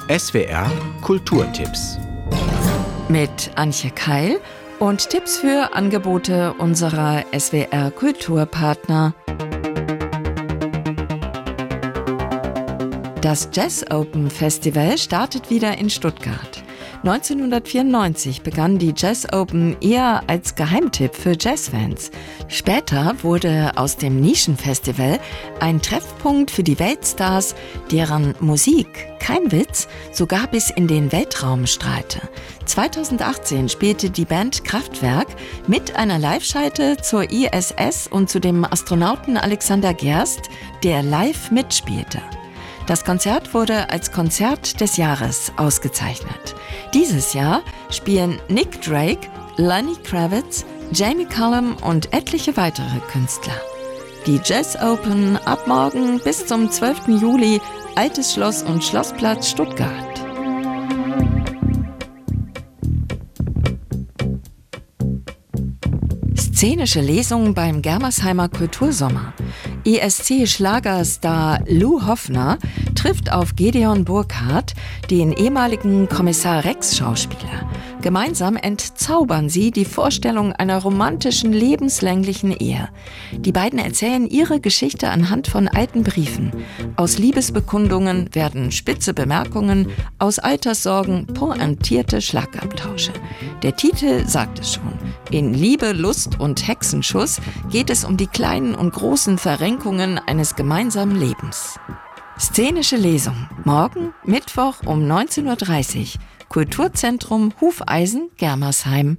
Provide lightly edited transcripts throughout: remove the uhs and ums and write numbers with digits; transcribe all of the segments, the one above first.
SWR Kulturtipps. Mit Antje Keil und Tipps für Angebote unserer SWR Kulturpartner. Das Jazz Open Festival startet wieder in Stuttgart. 1994 begann die Jazz Open eher als Geheimtipp für Jazzfans. Später wurde aus dem Nischenfestival ein Treffpunkt für die Weltstars, deren Musik, kein Witz, sogar bis in den Weltraum strahlte. 2018 spielte die Band Kraftwerk mit einer Live-Schalte zur ISS und zu dem Astronauten Alexander Gerst, der live mitspielte. Das Konzert wurde als Konzert des Jahres ausgezeichnet. Dieses Jahr spielen Nick Drake, Lenny Kravitz, Jamie Cullum und etliche weitere Künstler. Die Jazz Open ab morgen bis zum 12. Juli, Altes Schloss und Schlossplatz Stuttgart. Szenische Lesung beim Germersheimer Kultursommer. ESC-Schlagerstar Lou Hoffner trifft auf Gedeon Burkhardt, den ehemaligen Kommissar Rex-Schauspieler. Gemeinsam entzaubern sie die Vorstellung einer romantischen, lebenslänglichen Ehe. Die beiden erzählen ihre Geschichte anhand von alten Briefen. Aus Liebesbekundungen werden spitze Bemerkungen, aus Alterssorgen pointierte Schlagabtausche. Der Titel sagt es schon. In Liebe, Lust und Hexenschuss geht es um die kleinen und großen Verrenkungen eines gemeinsamen Lebens. Szenische Lesung. Morgen, Mittwoch um 19.30 Uhr. Kulturzentrum Hufeisen, Germersheim.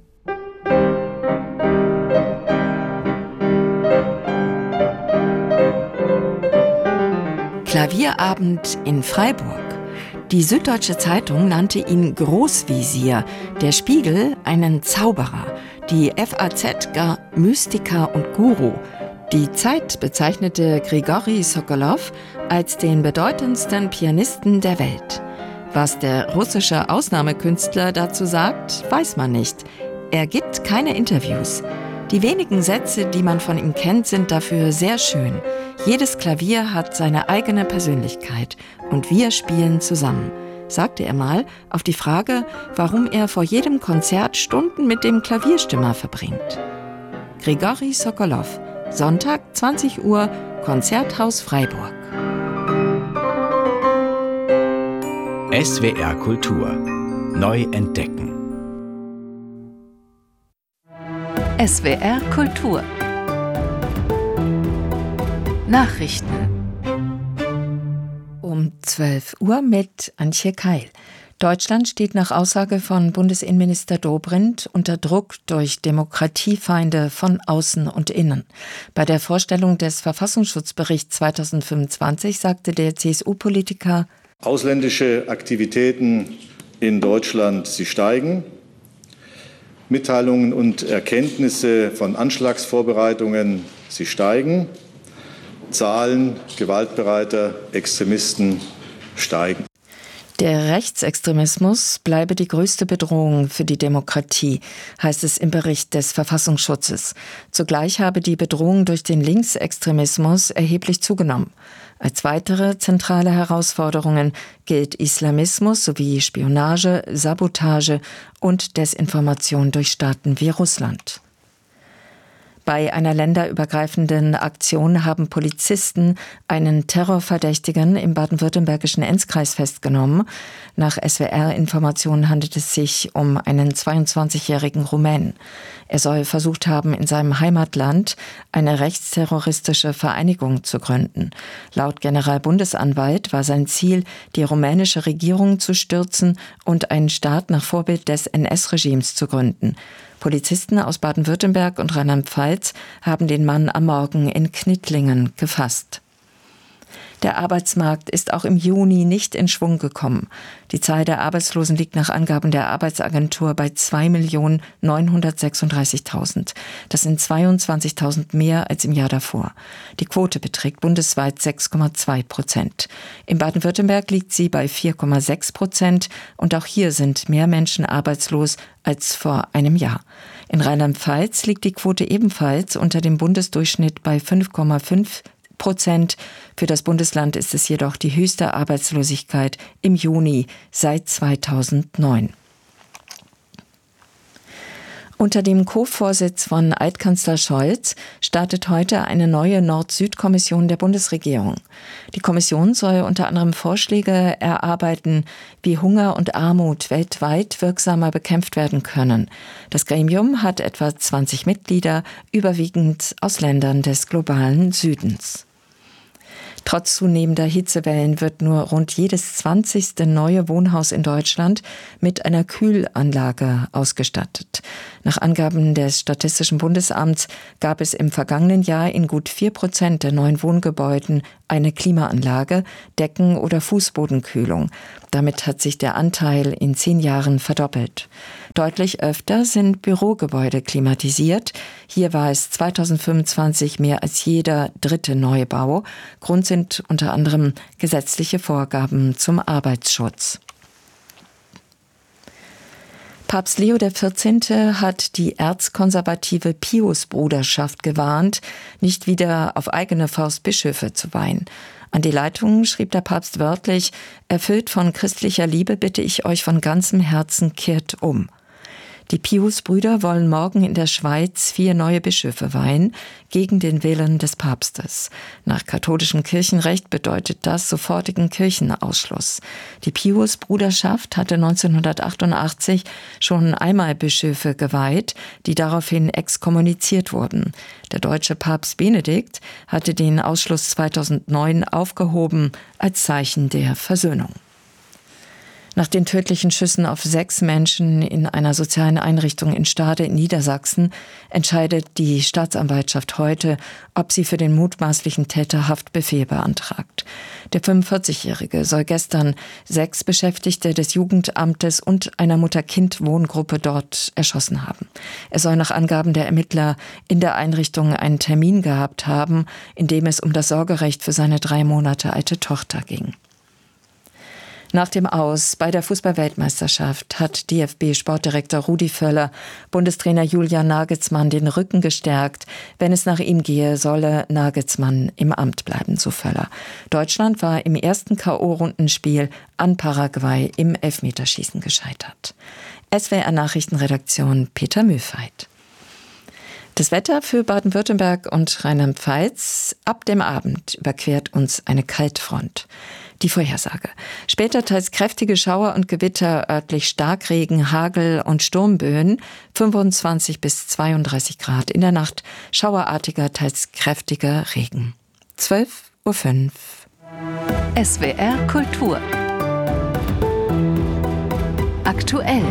Klavierabend in Freiburg. Die Süddeutsche Zeitung nannte ihn Großvisier, der Spiegel einen Zauberer, die FAZ gar Mystiker und Guru. Die Zeit bezeichnete Grigori Sokolow als den bedeutendsten Pianisten der Welt. Was der russische Ausnahmekünstler dazu sagt, weiß man nicht. Er gibt keine Interviews. Die wenigen Sätze, die man von ihm kennt, sind dafür sehr schön. Jedes Klavier hat seine eigene Persönlichkeit und wir spielen zusammen, sagte er mal auf die Frage, warum er vor jedem Konzert Stunden mit dem Klavierstimmer verbringt. Grigori Sokolow, Sonntag 20 Uhr, Konzerthaus Freiburg. SWR Kultur. Neu entdecken. SWR Kultur. Nachrichten. Um 12 Uhr mit Antje Keil. Deutschland steht nach Aussage von Bundesinnenminister Dobrindt unter Druck durch Demokratiefeinde von außen und innen. Bei der Vorstellung des Verfassungsschutzberichts 2025 sagte der CSU-Politiker: Ausländische Aktivitäten in Deutschland, sie steigen. Mitteilungen und Erkenntnisse von Anschlagsvorbereitungen, sie steigen. Zahlen gewaltbereiter Extremisten steigen. Der Rechtsextremismus bleibe die größte Bedrohung für die Demokratie, heißt es im Bericht des Verfassungsschutzes. Zugleich habe die Bedrohung durch den Linksextremismus erheblich zugenommen. Als weitere zentrale Herausforderungen gilt Islamismus sowie Spionage, Sabotage und Desinformation durch Staaten wie Russland. Bei einer länderübergreifenden Aktion haben Polizisten einen Terrorverdächtigen im baden-württembergischen Enzkreis festgenommen. Nach SWR-Informationen handelt es sich um einen 22-jährigen Rumänen. Er soll versucht haben, in seinem Heimatland eine rechtsterroristische Vereinigung zu gründen. Laut Generalbundesanwalt war sein Ziel, die rumänische Regierung zu stürzen und einen Staat nach Vorbild des NS-Regimes zu gründen. Polizisten aus Baden-Württemberg und Rheinland-Pfalz haben den Mann am Morgen in Knittlingen gefasst. Der Arbeitsmarkt ist auch im Juni nicht in Schwung gekommen. Die Zahl der Arbeitslosen liegt nach Angaben der Arbeitsagentur bei 2.936.000. Das sind 22.000 mehr als im Jahr davor. Die Quote beträgt bundesweit 6,2%. In Baden-Württemberg liegt sie bei 4,6% und auch hier sind mehr Menschen arbeitslos als vor einem Jahr. In Rheinland-Pfalz liegt die Quote ebenfalls unter dem Bundesdurchschnitt bei 5,5%. 5%. Für das Bundesland ist es jedoch die höchste Arbeitslosigkeit im Juni seit 2009. Unter dem Co-Vorsitz von Altkanzler Scholz startet heute eine neue Nord-Süd-Kommission der Bundesregierung. Die Kommission soll unter anderem Vorschläge erarbeiten, wie Hunger und Armut weltweit wirksamer bekämpft werden können. Das Gremium hat etwa 20 Mitglieder, überwiegend aus Ländern des globalen Südens. Trotz zunehmender Hitzewellen wird nur rund jedes 20. neue Wohnhaus in Deutschland mit einer Kühlanlage ausgestattet. Nach Angaben des Statistischen Bundesamts gab es im vergangenen Jahr in gut 4% der neuen Wohngebäuden eine Klimaanlage, Decken- oder Fußbodenkühlung. Damit hat sich der Anteil in 10 Jahren verdoppelt. Deutlich öfter sind Bürogebäude klimatisiert. Hier war es 2025 mehr als jeder 3. Neubau. Grund sind unter anderem gesetzliche Vorgaben zum Arbeitsschutz. Papst Leo XIV. Hat die erzkonservative Pius-Bruderschaft gewarnt, nicht wieder auf eigene Faust Bischöfe zu weihen. An die Leitung schrieb der Papst wörtlich: Erfüllt von christlicher Liebe bitte ich euch von ganzem Herzen, kehrt um. Die Pius-Brüder wollen morgen in der Schweiz 4 neue Bischöfe weihen, gegen den Willen des Papstes. Nach katholischem Kirchenrecht bedeutet das sofortigen Kirchenausschluss. Die Pius-Bruderschaft hatte 1988 schon einmal Bischöfe geweiht, die daraufhin exkommuniziert wurden. Der deutsche Papst Benedikt hatte den Ausschluss 2009 aufgehoben als Zeichen der Versöhnung. Nach den tödlichen Schüssen auf 6 Menschen in einer sozialen Einrichtung in Stade in Niedersachsen entscheidet die Staatsanwaltschaft heute, ob sie für den mutmaßlichen Täter Haftbefehl beantragt. Der 45-Jährige soll gestern 6 Beschäftigte des Jugendamtes und einer Mutter-Kind-Wohngruppe dort erschossen haben. Er soll nach Angaben der Ermittler in der Einrichtung einen Termin gehabt haben, in dem es um das Sorgerecht für seine 3 Monate alte Tochter ging. Nach dem Aus bei der Fußball-Weltmeisterschaft hat DFB-Sportdirektor Rudi Völler Bundestrainer Julian Nagelsmann den Rücken gestärkt. Wenn es nach ihm gehe, solle Nagelsmann im Amt bleiben, so Völler. Deutschland war im ersten K.O.-Rundenspiel an Paraguay im Elfmeterschießen gescheitert. SWR-Nachrichtenredaktion Peter Mühlfeit. Das Wetter für Baden-Württemberg und Rheinland-Pfalz: Ab dem Abend überquert uns eine Kaltfront. Die Vorhersage: Später teils kräftige Schauer und Gewitter, örtlich Starkregen, Hagel und Sturmböen, 25 bis 32 Grad. In der Nacht schauerartiger, teils kräftiger Regen. 12:05 Uhr. SWR Kultur. Aktuell.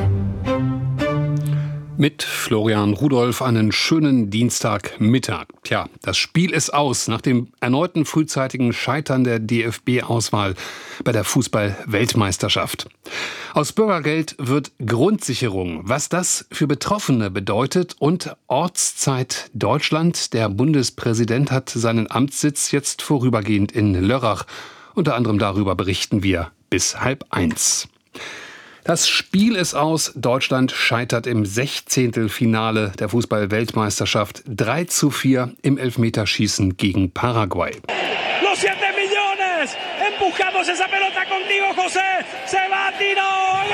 Mit Florian Rudolph einen schönen Dienstagmittag. Tja, das Spiel ist aus nach dem erneuten frühzeitigen Scheitern der DFB-Auswahl bei der Fußball-Weltmeisterschaft. Aus Bürgergeld wird Grundsicherung. Was das für Betroffene bedeutet und Ortszeit Deutschland. Der Bundespräsident hat seinen Amtssitz jetzt vorübergehend in Lörrach. Unter anderem darüber berichten wir bis 12:30. Das Spiel ist aus. Deutschland scheitert im 16. Finale der Fußball-Weltmeisterschaft 3:4 im Elfmeterschießen gegen Paraguay. Los 7 millones, empujamos esa pelota contigo, José, se va, Tino.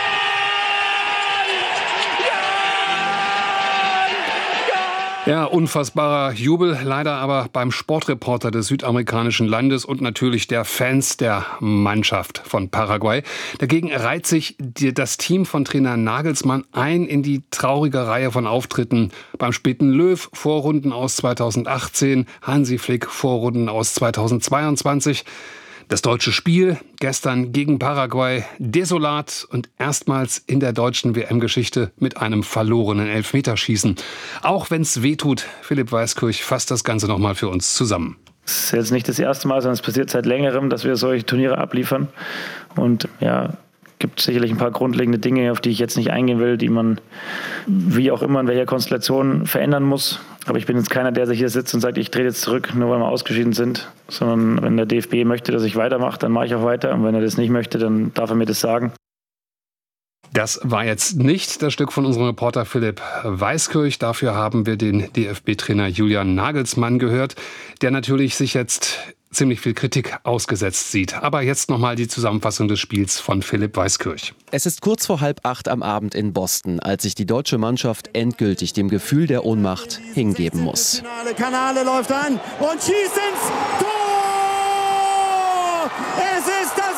Ja, unfassbarer Jubel, leider aber beim Sportreporter des südamerikanischen Landes und natürlich der Fans der Mannschaft von Paraguay. Dagegen reiht sich das Team von Trainer Nagelsmann ein in die traurige Reihe von Auftritten beim späten Löw, Vorrunden aus 2018, Hansi Flick, Vorrunden aus 2022. Das deutsche Spiel gestern gegen Paraguay desolat und erstmals in der deutschen WM-Geschichte mit einem verlorenen Elfmeterschießen. Auch wenn es wehtut, Philipp Weiskirch fasst das Ganze nochmal für uns zusammen. Es ist jetzt nicht das erste Mal, sondern es passiert seit längerem, dass wir solche Turniere abliefern. Und ja, gibt sicherlich ein paar grundlegende Dinge, auf die ich jetzt nicht eingehen will, die man wie auch immer in welcher Konstellation verändern muss. Aber ich bin jetzt keiner, der sich hier sitzt und sagt, ich drehe jetzt zurück, nur weil wir ausgeschieden sind. Sondern wenn der DFB möchte, dass ich weitermache, dann mache ich auch weiter. Und wenn er das nicht möchte, dann darf er mir das sagen. Das war jetzt nicht das Stück von unserem Reporter Philipp Weiskirch. Dafür haben wir den DFB-Trainer Julian Nagelsmann gehört, der natürlich sich jetzt ziemlich viel Kritik ausgesetzt sieht. Aber jetzt nochmal die Zusammenfassung des Spiels von Philipp Weiskirch. Es ist kurz vor 7:30 am Abend in Boston, als sich die deutsche Mannschaft endgültig dem Gefühl der Ohnmacht hingeben muss. Kanale läuft an und schießt ins Tor! Es ist das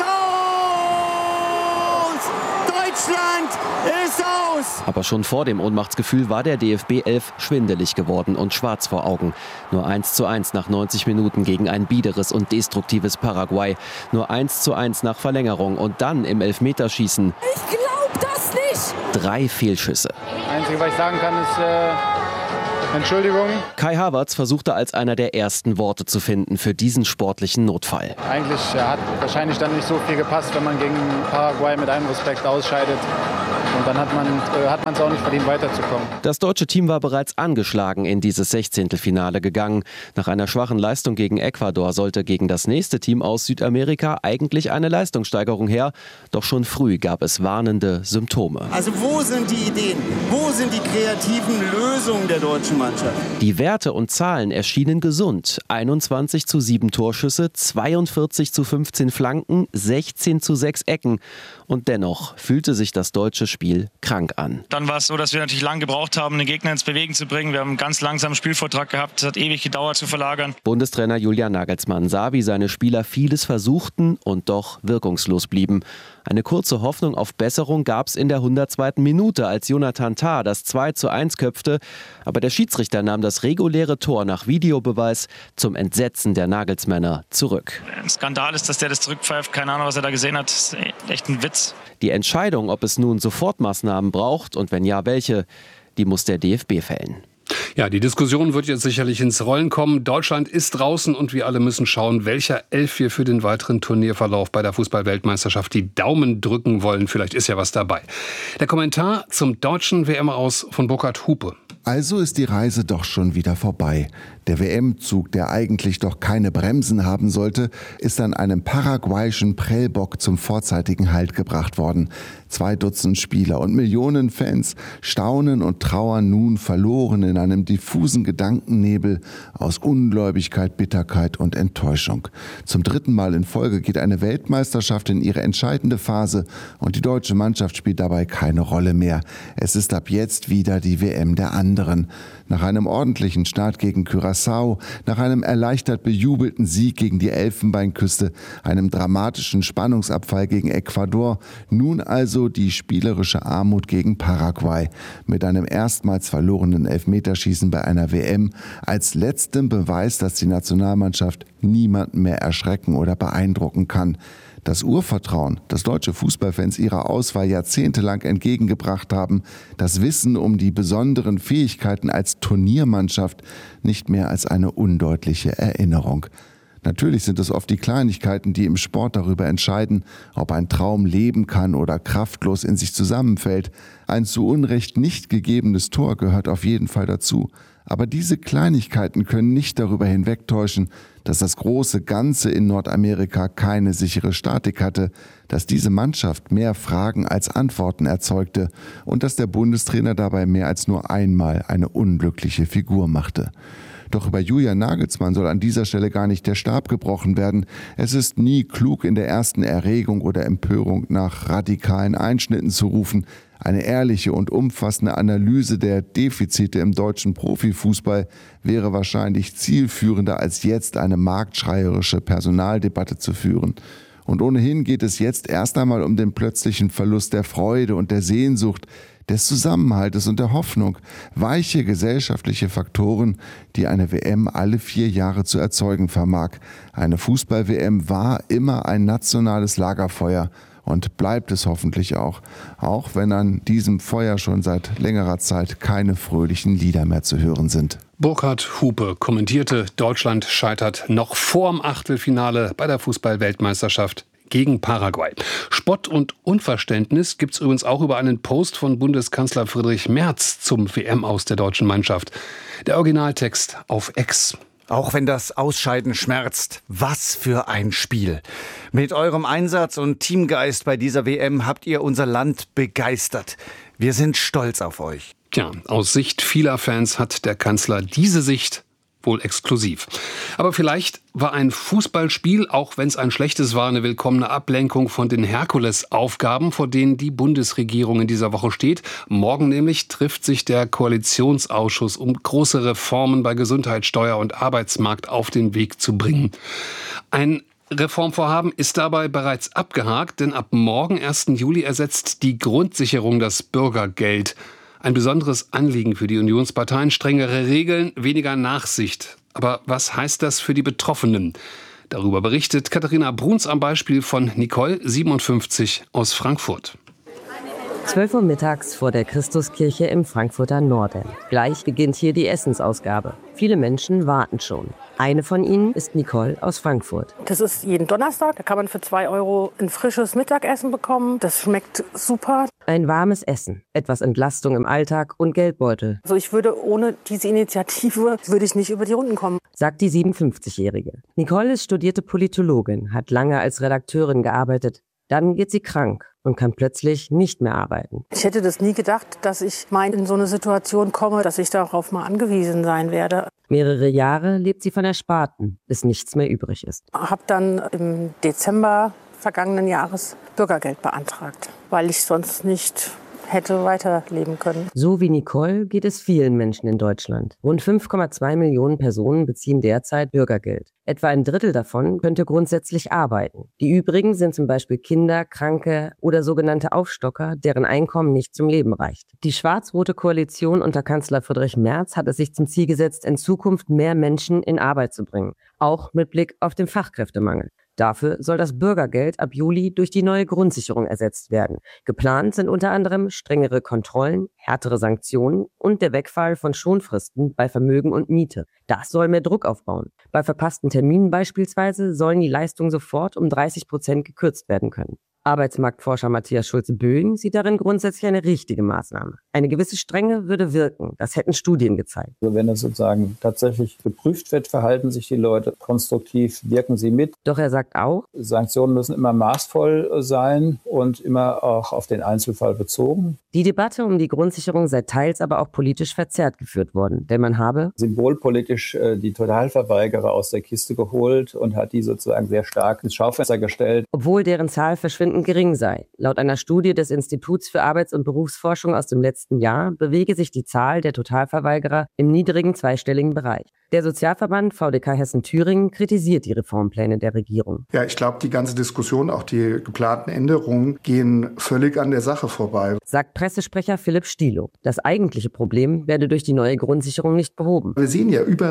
Aus! Deutschland ist aus! Aber schon vor dem Ohnmachtsgefühl war der DFB 11 schwindelig geworden und schwarz vor Augen. Nur 1:1 nach 90 Minuten gegen ein biederes und destruktives Paraguay. Nur 1:1 nach Verlängerung und dann im Elfmeterschießen. Ich glaub das nicht! 3 Fehlschüsse. Einzige, was ich sagen kann, ist Entschuldigung. Kai Havertz versuchte als einer der ersten Worte zu finden für diesen sportlichen Notfall. Eigentlich hat wahrscheinlich dann nicht so viel gepasst, wenn man gegen Paraguay mit einem Respekt ausscheidet. Und dann hat man es auch nicht verdient, weiterzukommen. Das deutsche Team war bereits angeschlagen in dieses 16. gegangen. Nach einer schwachen Leistung gegen Ecuador sollte gegen das nächste Team aus Südamerika eigentlich eine Leistungssteigerung her. Doch schon früh gab es warnende Symptome. Also wo sind die Ideen? Wo sind die kreativen Lösungen der deutschen Mannschaft? Die Werte und Zahlen erschienen gesund. 21:7 Torschüsse, 42:15 Flanken, 16:6 Ecken. Und dennoch fühlte sich das deutsche Spiel krank an. Dann war es so, dass wir natürlich lange gebraucht haben, den Gegner ins Bewegen zu bringen. Wir haben einen ganz langsamen Spielvortrag gehabt. Es hat ewig gedauert zu verlagern. Bundestrainer Julian Nagelsmann sah, wie seine Spieler vieles versuchten und doch wirkungslos blieben. Eine kurze Hoffnung auf Besserung gab es in der 102. Minute, als Jonathan Tah das 2:1 köpfte. Aber der Schiedsrichter nahm das reguläre Tor nach Videobeweis zum Entsetzen der Nagelsmänner zurück. Ein Skandal ist, dass der das zurückpfeift. Keine Ahnung, was er da gesehen hat. Das ist echt ein Witz. Die Entscheidung, ob es nun Sofortmaßnahmen braucht und wenn ja, welche, die muss der DFB fällen. Ja, die Diskussion wird jetzt sicherlich ins Rollen kommen. Deutschland ist draußen und wir alle müssen schauen, welcher Elf wir für den weiteren Turnierverlauf bei der Fußball-Weltmeisterschaft die Daumen drücken wollen. Vielleicht ist ja was dabei. Der Kommentar zum deutschen WM-Aus von Burkhard Hupe. Also ist die Reise doch schon wieder vorbei. Der WM-Zug, der eigentlich doch keine Bremsen haben sollte, ist an einem paraguayischen Prellbock zum vorzeitigen Halt gebracht worden. 2 Dutzend Spieler und Millionen Fans staunen und trauern nun verloren in einem diffusen Gedankennebel aus Ungläubigkeit, Bitterkeit und Enttäuschung. Zum 3. Mal in Folge geht eine Weltmeisterschaft in ihre entscheidende Phase und die deutsche Mannschaft spielt dabei keine Rolle mehr. Es ist ab jetzt wieder die WM der anderen. Nach einem ordentlichen Start gegen Curaçao, nach einem erleichtert bejubelten Sieg gegen die Elfenbeinküste, einem dramatischen Spannungsabfall gegen Ecuador, nun also die spielerische Armut gegen Paraguay mit einem erstmals verlorenen Elfmeterschießen bei einer WM als letztem Beweis, dass die Nationalmannschaft niemanden mehr erschrecken oder beeindrucken kann. Das Urvertrauen, das deutsche Fußballfans ihrer Auswahl jahrzehntelang entgegengebracht haben, das Wissen um die besonderen Fähigkeiten als Turniermannschaft nicht mehr als eine undeutliche Erinnerung. Natürlich sind es oft die Kleinigkeiten, die im Sport darüber entscheiden, ob ein Traum leben kann oder kraftlos in sich zusammenfällt. Ein zu Unrecht nicht gegebenes Tor gehört auf jeden Fall dazu. Aber diese Kleinigkeiten können nicht darüber hinwegtäuschen, dass das große Ganze in Nordamerika keine sichere Statik hatte, dass diese Mannschaft mehr Fragen als Antworten erzeugte und dass der Bundestrainer dabei mehr als nur einmal eine unglückliche Figur machte. Doch über Julian Nagelsmann soll an dieser Stelle gar nicht der Stab gebrochen werden. Es ist nie klug, in der ersten Erregung oder Empörung nach radikalen Einschnitten zu rufen. Eine ehrliche und umfassende Analyse der Defizite im deutschen Profifußball wäre wahrscheinlich zielführender, als jetzt eine marktschreierische Personaldebatte zu führen. Und ohnehin geht es jetzt erst einmal um den plötzlichen Verlust der Freude und der Sehnsucht, des Zusammenhaltes und der Hoffnung, weiche gesellschaftliche Faktoren, die eine WM alle 4 Jahre zu erzeugen vermag. Eine Fußball-WM war immer ein nationales Lagerfeuer und bleibt es hoffentlich auch wenn an diesem Feuer schon seit längerer Zeit keine fröhlichen Lieder mehr zu hören sind. Burkhard Hupe kommentierte, Deutschland scheitert noch vorm Achtelfinale bei der Fußball-Weltmeisterschaft gegen Paraguay. Spott und Unverständnis gibt's übrigens auch über einen Post von Bundeskanzler Friedrich Merz zum WM-Aus der deutschen Mannschaft. Der Originaltext auf X. Auch wenn das Ausscheiden schmerzt, was für ein Spiel. Mit eurem Einsatz und Teamgeist bei dieser WM habt ihr unser Land begeistert. Wir sind stolz auf euch. Tja, aus Sicht vieler Fans hat der Kanzler diese Sicht wohl exklusiv. Aber vielleicht war ein Fußballspiel, auch wenn es ein schlechtes war, eine willkommene Ablenkung von den Herkulesaufgaben, vor denen die Bundesregierung in dieser Woche steht. Morgen nämlich trifft sich der Koalitionsausschuss, um große Reformen bei Gesundheit, Steuer und Arbeitsmarkt auf den Weg zu bringen. Ein Reformvorhaben ist dabei bereits abgehakt, denn ab morgen, 1. Juli, ersetzt die Grundsicherung das Bürgergeld. Ein besonderes Anliegen für die Unionsparteien, strengere Regeln, weniger Nachsicht. Aber was heißt das für die Betroffenen? Darüber berichtet Katharina Bruns am Beispiel von Nicole, 57, aus Frankfurt. 12 Uhr mittags vor der Christuskirche im Frankfurter Norden. Gleich beginnt hier die Essensausgabe. Viele Menschen warten schon. Eine von ihnen ist Nicole aus Frankfurt. Das ist jeden Donnerstag. Da kann man für 2 € ein frisches Mittagessen bekommen. Das schmeckt super. Ein warmes Essen, etwas Entlastung im Alltag und Geldbeutel. Also ich würde ohne diese Initiative nicht über die Runden kommen, sagt die 57-Jährige. Nicole ist studierte Politologin, hat lange als Redakteurin gearbeitet. Dann wird sie krank und kann plötzlich nicht mehr arbeiten. Ich hätte das nie gedacht, dass ich mal in so eine Situation komme, dass ich darauf mal angewiesen sein werde. Mehrere Jahre lebt sie von Ersparten, bis nichts mehr übrig ist. Ich habe dann im Dezember vergangenen Jahres Bürgergeld beantragt, weil ich sonst nicht hätte weiterleben können. So wie Nicole geht es vielen Menschen in Deutschland. Rund 5,2 Millionen Personen beziehen derzeit Bürgergeld. Etwa ein Drittel davon könnte grundsätzlich arbeiten. Die übrigen sind zum Beispiel Kinder, Kranke oder sogenannte Aufstocker, deren Einkommen nicht zum Leben reicht. Die schwarz-rote Koalition unter Kanzler Friedrich Merz hat es sich zum Ziel gesetzt, in Zukunft mehr Menschen in Arbeit zu bringen. Auch mit Blick auf den Fachkräftemangel. Dafür soll das Bürgergeld ab Juli durch die neue Grundsicherung ersetzt werden. Geplant sind unter anderem strengere Kontrollen, härtere Sanktionen und der Wegfall von Schonfristen bei Vermögen und Miete. Das soll mehr Druck aufbauen. Bei verpassten Terminen beispielsweise sollen die Leistungen sofort um 30% gekürzt werden können. Arbeitsmarktforscher Matthias Schulze-Böing sieht darin grundsätzlich eine richtige Maßnahme. Eine gewisse Strenge würde wirken. Das hätten Studien gezeigt. Also wenn es sozusagen tatsächlich geprüft wird, verhalten sich die Leute konstruktiv, wirken sie mit. Doch er sagt auch, Sanktionen müssen immer maßvoll sein und immer auch auf den Einzelfall bezogen. Die Debatte um die Grundsicherung sei teils aber auch politisch verzerrt geführt worden, denn man habe symbolpolitisch die Totalverweigerer aus der Kiste geholt und hat die sozusagen sehr stark ins Schaufenster gestellt. Obwohl deren Zahl verschwindend gering sei. Laut einer Studie des Instituts für Arbeits- und Berufsforschung aus dem letzten Jahr bewege sich die Zahl der Totalverweigerer im niedrigen zweistelligen Bereich. Der Sozialverband VDK Hessen-Thüringen kritisiert die Reformpläne der Regierung. Ja, ich glaube, die ganze Diskussion, auch die geplanten Änderungen, gehen völlig an der Sache vorbei, sagt Pressesprecher Philipp Stielow. Das eigentliche Problem werde durch die neue Grundsicherung nicht behoben. Wir sehen ja, über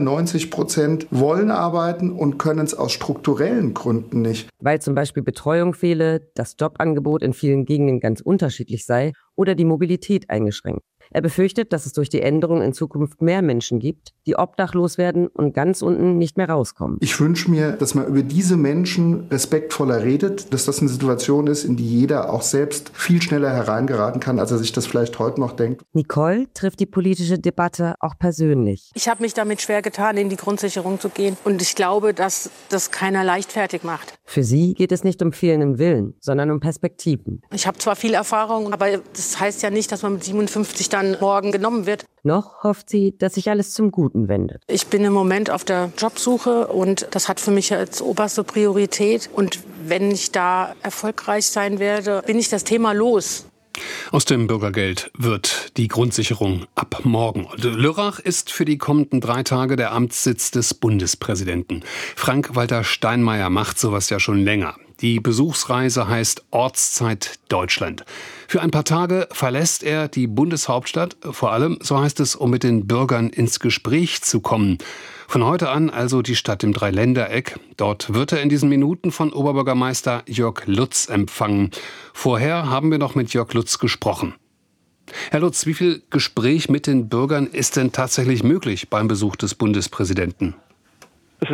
90% wollen arbeiten und können es aus strukturellen Gründen nicht. Weil zum Beispiel Betreuung fehle, das Jobangebot in vielen Gegenden ganz unterschiedlich sei oder die Mobilität eingeschränkt. Er befürchtet, dass es durch die Änderung in Zukunft mehr Menschen gibt, die obdachlos werden und ganz unten nicht mehr rauskommen. Ich wünsche mir, dass man über diese Menschen respektvoller redet, dass das eine Situation ist, in die jeder auch selbst viel schneller hereingeraten kann, als er sich das vielleicht heute noch denkt. Nicole trifft die politische Debatte auch persönlich. Ich habe mich damit schwer getan, in die Grundsicherung zu gehen. Und ich glaube, dass das keiner leichtfertig macht. Für sie geht es nicht um fehlenden Willen, sondern um Perspektiven. Ich habe zwar viel Erfahrung, aber das heißt ja nicht, dass man mit 57 dann morgen genommen wird. Noch hofft sie, dass sich alles zum Guten wendet. Ich bin im Moment auf der Jobsuche und das hat für mich als oberste Priorität. Und wenn ich da erfolgreich sein werde, bin ich das Thema los. Aus dem Bürgergeld wird die Grundsicherung ab morgen. Lörrach ist für die kommenden 3 Tage der Amtssitz des Bundespräsidenten. Frank-Walter Steinmeier macht sowas ja schon länger. Die Besuchsreise heißt Ortszeit Deutschland. Für ein paar Tage verlässt er die Bundeshauptstadt, vor allem, so heißt es, um mit den Bürgern ins Gespräch zu kommen. Von heute an also die Stadt im Dreiländereck. Dort wird er in diesen Minuten von Oberbürgermeister Jörg Lutz empfangen. Vorher haben wir noch mit Jörg Lutz gesprochen. Herr Lutz, wie viel Gespräch mit den Bürgern ist denn tatsächlich möglich beim Besuch des Bundespräsidenten? Es wird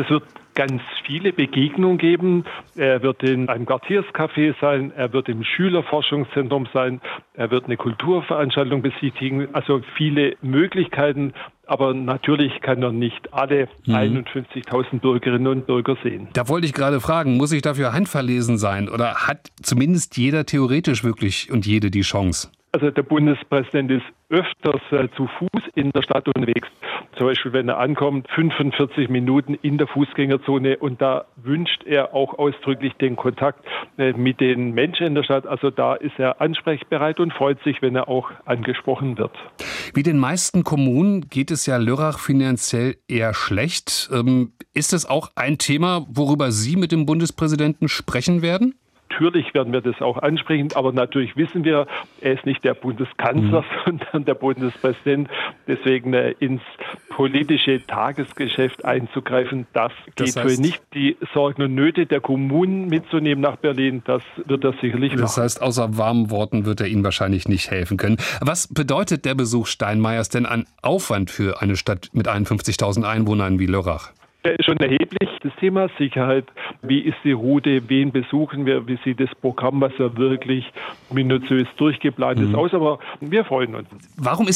ganz viele Begegnungen geben. Er wird in einem Quartierscafé sein, er wird im Schülerforschungszentrum sein, er wird eine Kulturveranstaltung besichtigen, also viele Möglichkeiten. Aber natürlich kann er nicht alle 51.000 Bürgerinnen und Bürger sehen. Da wollte ich gerade fragen, muss ich dafür handverlesen sein oder hat zumindest jeder theoretisch wirklich und jede die Chance? Also der Bundespräsident ist öfters zu Fuß in der Stadt unterwegs. Zum Beispiel, wenn er ankommt, 45 Minuten in der Fußgängerzone. Und da wünscht er auch ausdrücklich den Kontakt mit den Menschen in der Stadt. Also da ist er ansprechbereit und freut sich, wenn er auch angesprochen wird. Wie den meisten Kommunen geht es ja Lörrach finanziell eher schlecht. Ist es auch ein Thema, worüber Sie mit dem Bundespräsidenten sprechen werden? Natürlich werden wir das auch ansprechen, aber natürlich wissen wir, er ist nicht der Bundeskanzler, sondern der Bundespräsident. Deswegen ins politische Tagesgeschäft einzugreifen, das geht für nicht. Die Sorgen und Nöte der Kommunen mitzunehmen nach Berlin, das wird er sicherlich machen. Das heißt, außer warmen Worten wird er Ihnen wahrscheinlich nicht helfen können. Was bedeutet der Besuch Steinmeiers denn an Aufwand für eine Stadt mit 51.000 Einwohnern wie Lörrach? Schon erheblich. Das Thema Sicherheit, wie ist die Route, wen besuchen wir, wie sieht das Programm, was ja wirklich minutiös durchgeplant ist, aus. Aber wir freuen uns. Warum ist